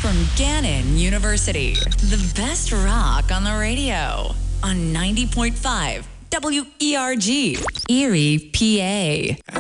from Gannon University. The best rock on the radio on 90.5 WERG, Erie, PA.